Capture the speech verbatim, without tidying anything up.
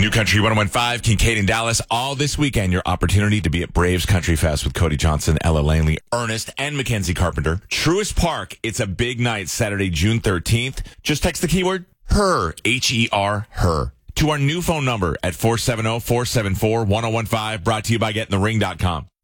New Country one oh one five, Kincaid and Dallas. All this weekend, your opportunity to be at Braves Country Fest with Cody Johnson, Ella Langley, Ernest, and Mackenzie Carpenter. Truist Park, it's a big night, Saturday, June thirteenth. Just text the keyword HER, H E R, HER, to our new phone number at four seven zero, four seven four, one zero one five, brought to you by getting the ring dot com.